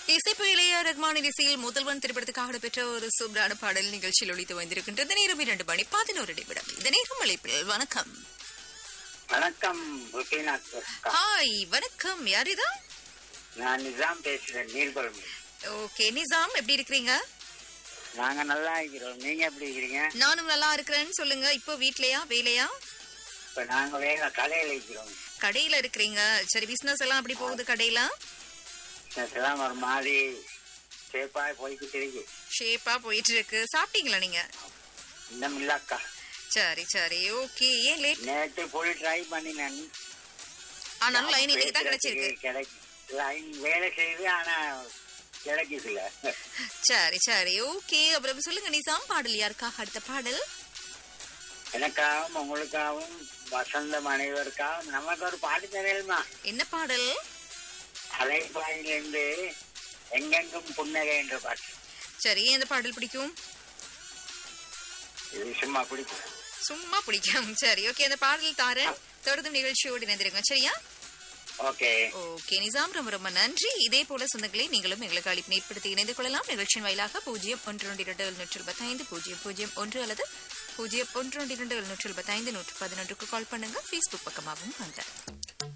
இசைப்பு இளைய ரஹ்மானின் இசையில் முதல்வன் திரைப்படத்துக்காக பெற்ற ஒரு சூப்பரான பாடல் நிகழ்ச்சியில் ஒழித்து வந்திருக்கின்றது. நேரம் 2:11 இந்த நேரம் அழைப்பில் வணக்கம். வணக்கம். ஹாய், வணக்கம். யார் இதா? நான் நிசாம் பேசுறேன், நீர்கொழும்பு. ஓகே நிசாம், எப்படி இருக்கிறீங்க? நாங்க நல்லா இருக்கிறோம். நீங்க எப்படி இருக்கிறீங்க? நானும் நல்லா இருக்கிறேன்னு சொல்லுங்க. இப்போ வீட்லயா வேலையா? இப்ப நாங்க வேலை கடையில இருக்கிறோம். கடையில இருக்கிறீங்க. சரி, பிசினஸ் எல்லாம் அப்படி போகுது கடையில? எல்லாம் ஒரு மாதிரி சேப்பா போய்கிட்டு இருக்கு. ஷேப்பா போயிட்டு இருக்கு. சாப்பிட்டீங்களா நீங்க? இன்னும் இல்லக்கா. சரி சரி, ஓகே. ஏன் லேட்? நேற்று போய் ட்ரை பண்ணினேன். ஆனாலும் லைன் இன்னைக்கு தான் கிடைச்சிருக்கு. லைன் வேலை செய்து ஆனா கிடைக்குதுல. சரி சரி, ஓகே. அப்புறம் சொல்லுங்க நிசாம், பாடல் யாருக்காக? அடுத்த பாடல் எனக்காகவும் உங்களுக்காகவும் வசந்தம் அனைவருக்காகவும் நமக்கு ஒரு பாட்டு தெரியலுமா? என்ன பாடல்? அலைப்பாயிலிருந்து எங்கெங்கும் புன்னகை என்ற பாட்டு. சரி, எந்த பாடல் பிடிக்கும்? இது சும்மா பிடிக்கும். சும்மா பிடிக்கும். சரி, ஓகே. அந்த பாடல் தாரன் தொடர்ந்து நிகழ்ச்சியோடு இணைந்திருங்க. சரியா? ஓகே ஓகே நிசாம், ரொம்ப ரொம்ப நன்றி. இதே போல சொந்தங்களை நீங்களும் எங்களுக்கு அழைப்பு ஏற்படுத்தி இணைந்து கொள்ளலாம். நிகழ்ச்சியின் வாயிலாக 0122 00 அல்லது 0122 111 கால் பண்ணுங்க. Facebook பக்கமாகவும் வாங்க.